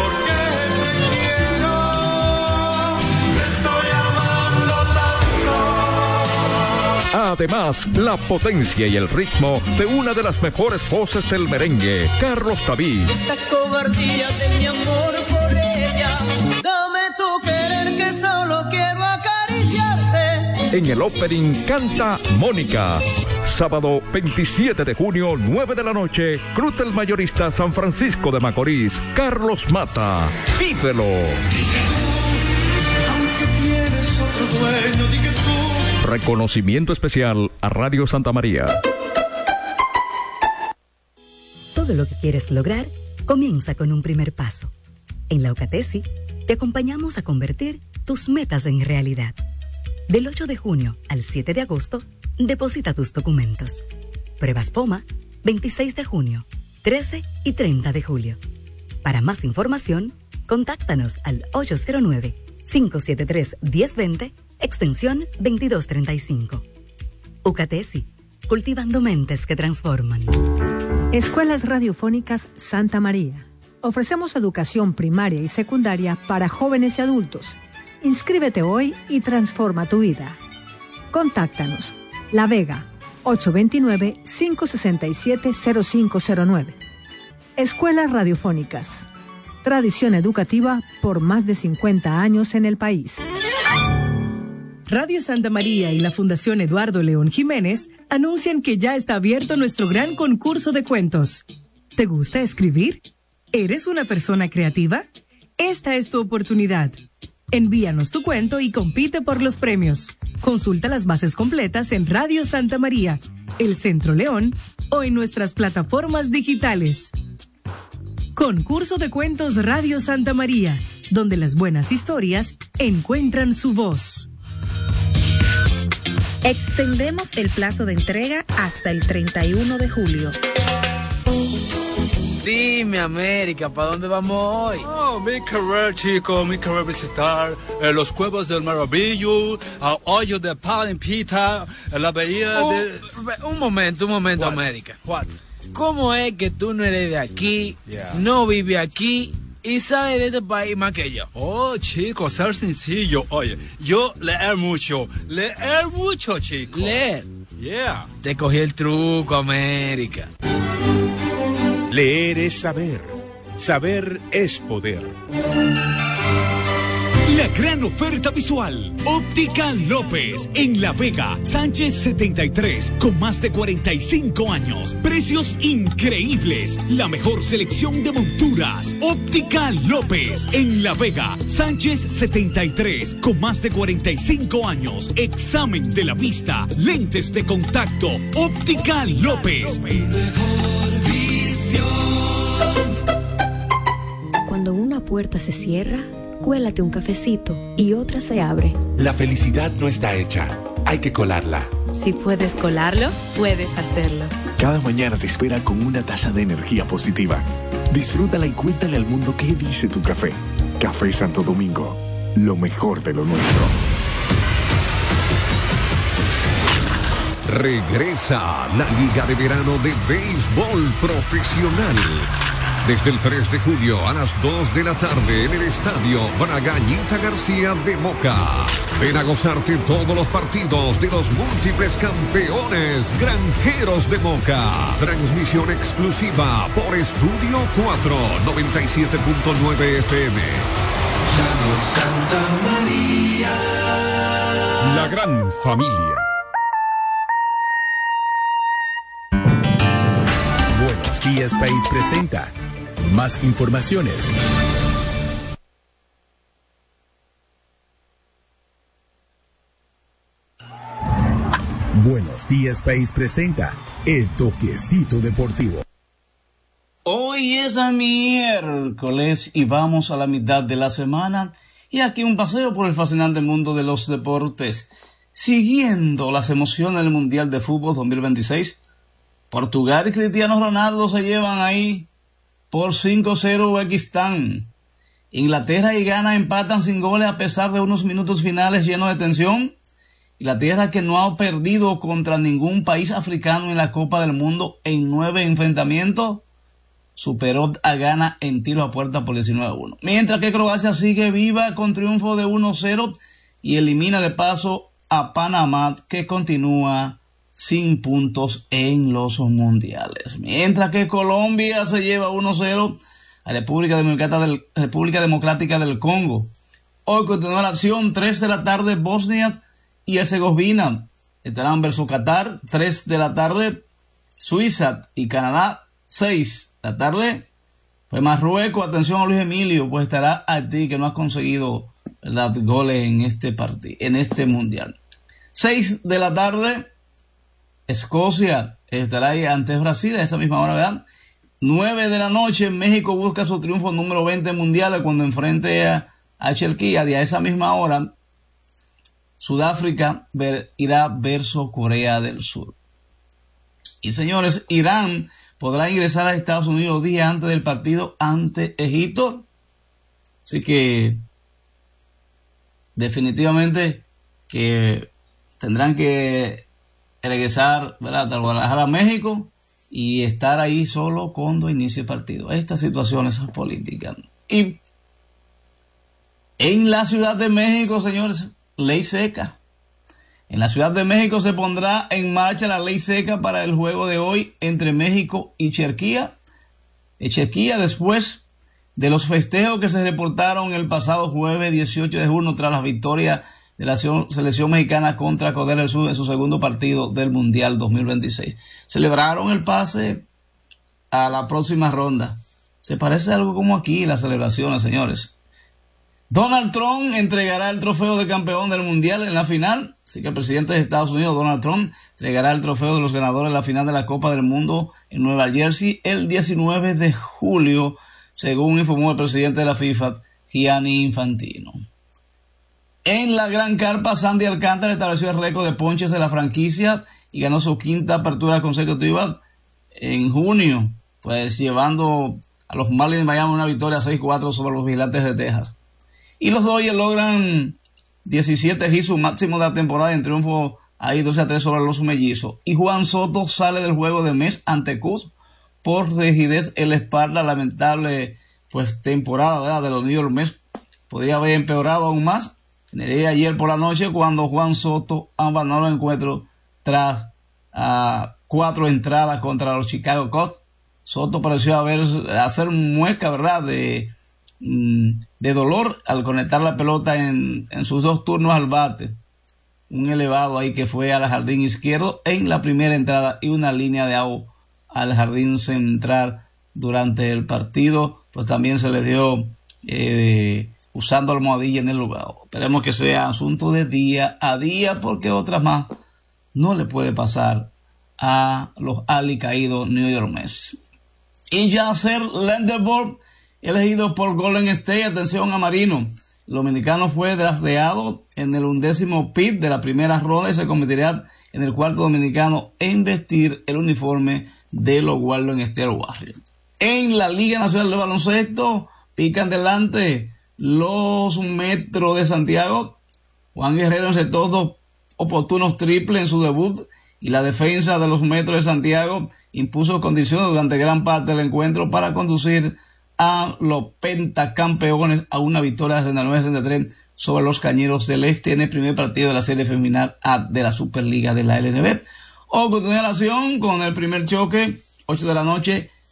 Además, la potencia y el ritmo de una de las mejores voces del merengue, Carlos David. Esta cobardía de mi amor por ella, dame tu querer que solo quiero acariciarte. En el opening canta Mónica. Sábado veintisiete de junio, nueve de la noche, Cruz del Mayorista San Francisco de Macorís, Carlos Mata. ¡Vívelo! Aunque tienes otro dueño, di que tú. Reconocimiento especial a Radio Santa María. Todo lo que quieres lograr comienza con un primer paso. En la UCATESI te acompañamos a convertir tus metas en realidad. Del ocho de junio al siete de agosto, deposita tus documentos. Pruebas POMA, veintiséis de junio, trece y treinta de julio. Para más información, contáctanos al ocho cero nueve, cinco siete tres, uno cero dos cero, extensión veintidós treinta y cinco. UCATESI, cultivando mentes que transforman. Escuelas Radiofónicas Santa María. Ofrecemos educación primaria y secundaria para jóvenes y adultos. Inscríbete hoy y transforma tu vida. Contáctanos. La Vega, ocho dos nueve, cinco seis siete, cero cinco cero nueve. Escuelas Radiofónicas. Tradición educativa por más de cincuenta años en el país. Radio Santa María y la Fundación Eduardo León Jiménez anuncian que ya está abierto nuestro gran concurso de cuentos. ¿Te gusta escribir? ¿Eres una persona creativa? Esta es tu oportunidad. Envíanos tu cuento y compite por los premios. Consulta las bases completas en Radio Santa María, El Centro León o en nuestras plataformas digitales. Concurso de Cuentos Radio Santa María, donde las buenas historias encuentran su voz. Extendemos el plazo de entrega hasta el treinta y uno de julio. Dime, América, ¿para dónde vamos hoy? Oh, mi querer, chico, mi querer visitar eh, los Cuevos del Maravillo, el hoyo de Palimpita, la bahía uh, de... Un momento, un momento, What? América. What? ¿Cómo es que tú no eres de aquí, Yeah. no vives aquí y sabes de este país más que yo? Oh, chico, ser sencillo. Oye, yo leer mucho, leer mucho, chico. Leer. Yeah. Te cogí el truco, América. Leer es saber. Saber es poder. La gran oferta visual. Óptica López en La Vega, Sánchez setenta y tres, con más de cuarenta y cinco años. Precios increíbles. La mejor selección de monturas. Óptica López en La Vega, Sánchez setenta y tres, con más de cuarenta y cinco años. Examen de la vista, lentes de contacto. Óptica López. Cuando una puerta se cierra, cuélate un cafecito y otra se abre. La felicidad no está hecha, hay que colarla. Si puedes colarlo, puedes hacerlo. Cada mañana te espera con una taza de energía positiva. Disfrútala y cuéntale al mundo qué dice tu café. Café Santo Domingo, lo mejor de lo nuestro. Regresa la Liga de Verano de Béisbol Profesional. Desde el tres de julio a las dos de la tarde en el Estadio Bragañita García de Moca. Ven a gozarte todos los partidos de los múltiples campeones Granjeros de Moca. Transmisión exclusiva por Estudio cuatro, noventa y siete punto nueve F M. Radio Santa María. La gran familia. Buenos Días País presenta más informaciones. Buenos Días País presenta el toquecito deportivo. Hoy es a miércoles y vamos a la mitad de la semana y aquí un paseo por el fascinante mundo de los deportes. Siguiendo las emociones del Mundial de Fútbol dos mil veintiséis, Portugal y Cristiano Ronaldo se llevan ahí por cinco cero Uzbekistán. Inglaterra y Ghana empatan sin goles a pesar de unos minutos finales llenos de tensión. Inglaterra, que no ha perdido contra ningún país africano en la Copa del Mundo en nueve enfrentamientos, superó a Ghana en tiro a puerta por diecinueve a uno. Mientras que Croacia sigue viva con triunfo de uno cero y elimina de paso a Panamá, que continúa sin puntos en los mundiales. Mientras que Colombia se lleva uno cero a República Democrática del, República Democrática del Congo. Hoy continúa la acción, tres de la tarde, Bosnia y Herzegovina estarán versus Qatar, tres de la tarde, Suiza y Canadá, seis de la tarde, pues Marruecos, atención a Luis Emilio, pues estará Haití, que no ha conseguido, ¿verdad?, goles en este partido, en este mundial. seis de la tarde, Escocia estará ahí ante Brasil a esa misma hora, ¿verdad? nueve de la noche, México busca su triunfo número veinte mundial cuando enfrente a, a Cherquía, y a esa misma hora Sudáfrica ver, irá versus Corea del Sur. Y señores, Irán podrá ingresar a Estados Unidos días antes del partido ante Egipto. Así que definitivamente que tendrán que regresar, ¿verdad?, a Guadalajara, México, y estar ahí solo cuando inicie el partido. Estas situaciones políticas. Y en la Ciudad de México, señores, ley seca. En la Ciudad de México se pondrá en marcha la ley seca para el juego de hoy entre México y Cherquía. Cherquía, después de los festejos que se reportaron el pasado jueves dieciocho de junio tras la victoria de la selección mexicana contra Corea del Sur en su segundo partido del Mundial dos mil veintiséis. Celebraron el pase a la próxima ronda. Se parece algo como aquí las celebraciones, señores. Donald Trump entregará el trofeo de campeón del mundial en la final. Así que el presidente de Estados Unidos, Donald Trump, entregará el trofeo de los ganadores en la final de la Copa del Mundo en Nueva Jersey el diecinueve de julio, según informó el presidente de la FIFA, Gianni Infantino. En la gran carpa, Sandy Alcántara estableció el récord de ponches de la franquicia y ganó su quinta apertura consecutiva en junio, pues llevando a los Marlins de Miami una victoria seis cuatro sobre los Vigilantes de Texas. Y los Dodgers logran diecisiete hits, su máximo de la temporada, en triunfo ahí doce a tres sobre los Mellizos. Y Juan Soto sale del juego de mes ante Cubs por rigidez en la espalda. Lamentable pues temporada, ¿verdad?, de los New York Mets. Podría haber empeorado aún más en el día de ayer por la noche, cuando Juan Soto abandonó el encuentro tras uh, cuatro entradas contra los Chicago Cubs. Soto pareció haber, hacer mueca, ¿verdad?, de de dolor al conectar la pelota en, en sus dos turnos al bate. Un elevado ahí que fue al jardín izquierdo en la primera entrada y una línea de out al jardín central durante el partido, pues también se le dio eh, usando almohadilla en el lugar. Esperemos que sea asunto de día a día, porque otras más no le puede pasar a los alicaídos New York Mets. Y Yasser Lenderborg, elegido por Golden State, atención a Marino. El dominicano fue drafteado en el undécimo pick de la primera ronda y se convertirá en el cuarto dominicano en vestir el uniforme de los Golden State Warriors. En la Liga Nacional de Baloncesto, pican delante los Metros de Santiago. Juan Guerrero encestó dos oportunos triples en su debut y la defensa de los Metros de Santiago impuso condiciones durante gran parte del encuentro para conducir a los pentacampeones a una victoria de sesenta y nueve a sesenta y tres sobre los Cañeros del Este en el primer partido de la serie femenina A de la Superliga de la L N B. O continuación con el primer choque, ocho de la noche,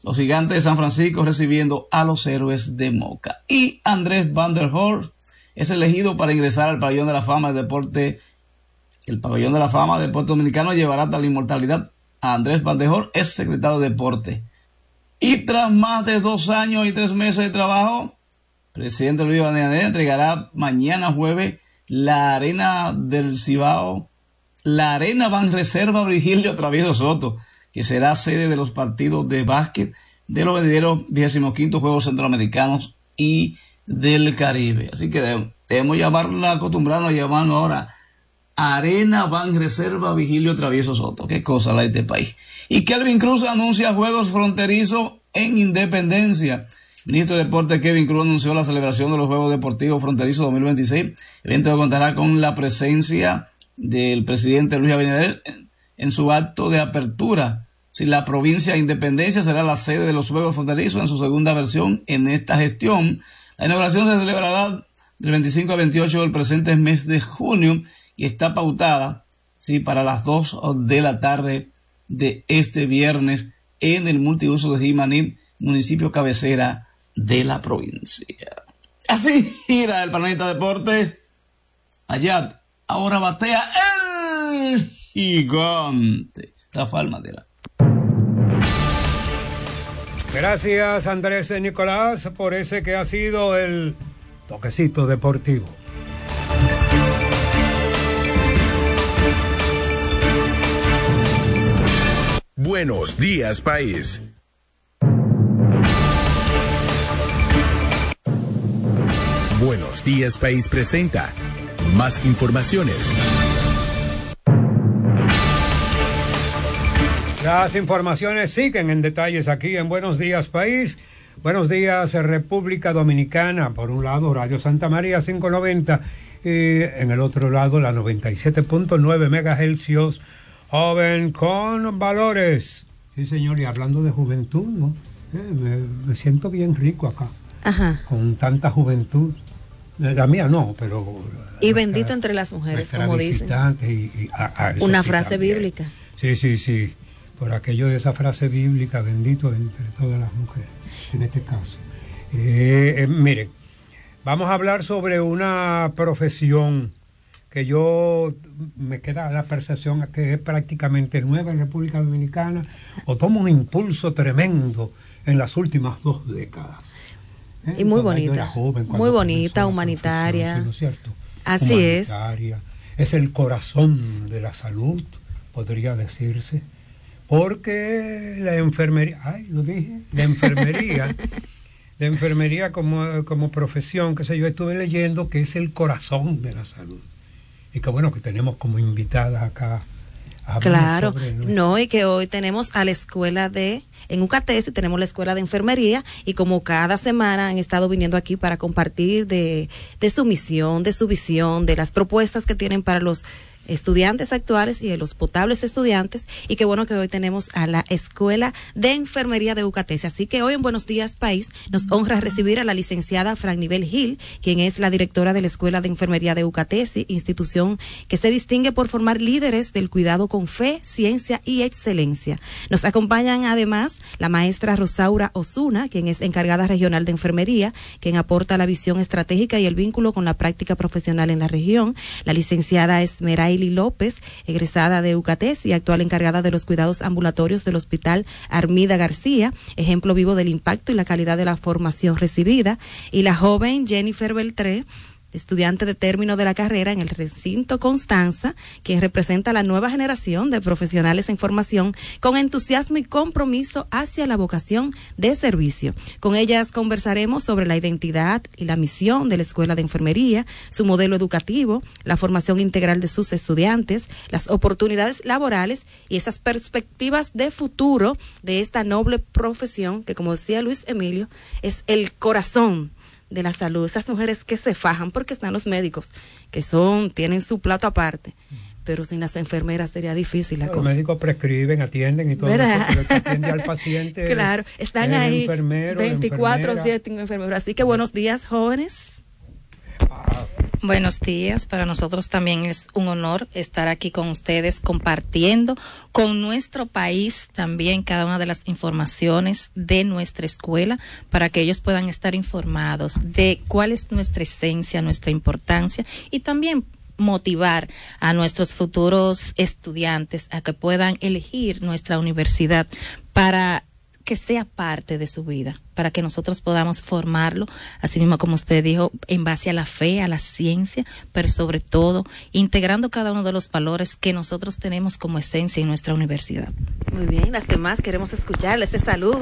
Los Gigantes de San Francisco recibiendo a los Héroes de Moca. Y Andrés Van der Horst es elegido para ingresar al Pabellón de la Fama del Deporte. El Pabellón de la Fama del Deporte Dominicano llevará hasta la inmortalidad a Andrés Van der Horst, ex secretario de Deporte. Y tras más de dos años y tres meses de trabajo, el presidente Luis Abinader entregará mañana jueves la Arena del Cibao, la Arena Banreserva Virgilio Travieso Soto, que será sede de los partidos de básquet de los venideros vigésimo quinto Juegos Centroamericanos y del Caribe. Así que debemos llamarla, acostumbrarnos a llamarnos ahora Arena Banreserva Vigilio Travieso Soto. Qué cosa la de este país. Y Kelvin Cruz anuncia juegos fronterizos en Independencia. El ministro de Deporte Kevin Cruz anunció la celebración de los Juegos Deportivos Fronterizos dos mil veintiséis, evento que contará con la presencia del presidente Luis Abinader en, en su acto de apertura. Si la provincia de Independencia será la sede de los Juegos Fronterizos en su segunda versión en esta gestión. La inauguración se celebrará del veinticinco al veintiocho del presente mes de junio y está pautada, sí, para las dos de la tarde de este viernes en el multiuso de Jimaní, municipio cabecera de la provincia. Así gira el Planeta Deporte. Allá ahora batea el gigante Rafael Madera. Gracias, Andrés Nicolás, por ese que ha sido el toquecito deportivo. Buenos días, país. Buenos días, país presenta más informaciones. Las informaciones siguen en detalles aquí en Buenos Días País. Buenos días República Dominicana. Por un lado Radio Santa María quinientos noventa y en el otro lado la noventa y siete punto nueve megahercios. Joven con valores. Sí, señor, y hablando de juventud, ¿no? Eh, me, me siento bien rico acá. Ajá. Con tanta juventud. La mía no, pero... Y bendito nuestra, entre las mujeres, como dicen. Y, y a, a Una sí frase también. bíblica. Sí, sí, sí. Por aquello de esa frase bíblica, bendito entre todas las mujeres, en este caso. Eh, eh, miren, vamos a hablar sobre una profesión que yo me queda la percepción que es prácticamente nueva en República Dominicana o toma un impulso tremendo en las últimas dos décadas. ¿Eh? Y muy bonita, joven, muy bonita, humanitaria. ¿Sí, no es cierto? Así humanitaria. Es. Es el corazón de la salud, podría decirse, porque la enfermería, ay, lo dije, la enfermería, la enfermería como, como profesión, qué sé yo, estuve leyendo que es el corazón de la salud. Y que bueno, que tenemos como invitada acá. A claro, no, y que hoy tenemos a la escuela de, en U C A T E S tenemos la escuela de enfermería, y como cada semana han estado viniendo aquí para compartir de, de su misión, de su visión, de las propuestas que tienen para los estudiantes actuales y de los potables estudiantes, y qué bueno que hoy tenemos a la Escuela de Enfermería de U C A T E S. Así que hoy en Buenos Días País nos honra recibir a la licenciada Frannivel Gil, quien es la directora de la Escuela de Enfermería de U C A T E S, institución que se distingue por formar líderes del cuidado con fe, ciencia y excelencia. Nos acompañan además la maestra Rosaura Osuna, quien es encargada regional de enfermería, quien aporta la visión estratégica y el vínculo con la práctica profesional en la región, la licenciada Esmeralda López, egresada de U C A T E S y actual encargada de los cuidados ambulatorios del Hospital Armida García, ejemplo vivo del impacto y la calidad de la formación recibida, y la joven Jennifer Beltré, estudiante de término de la carrera en el recinto Constanza, quien representa la nueva generación de profesionales en formación con entusiasmo y compromiso hacia la vocación de servicio. Con ellas conversaremos sobre la identidad y la misión de la Escuela de Enfermería, su modelo educativo, la formación integral de sus estudiantes, las oportunidades laborales y esas perspectivas de futuro de esta noble profesión que, como decía Luis Emilio, es el corazón de la salud. Esas mujeres que se fajan, porque están los médicos que son, tienen su plato aparte, pero sin las enfermeras sería difícil la los cosa. Los médicos prescriben, atienden y todo eso, pero el que atiende al paciente claro, están ahí veinticuatro siete enfermeros. Así que buenos días, jóvenes. Ah, Buenos días, para nosotros también es un honor estar aquí con ustedes compartiendo con nuestro país también cada una de las informaciones de nuestra escuela para que ellos puedan estar informados de cuál es nuestra esencia, nuestra importancia y también motivar a nuestros futuros estudiantes a que puedan elegir nuestra universidad para que sea parte de su vida, para que nosotros podamos formarlo, así mismo como usted dijo, en base a la fe, a la ciencia, pero sobre todo integrando cada uno de los valores que nosotros tenemos como esencia en nuestra universidad. Muy bien, las demás queremos escucharles ese saludo.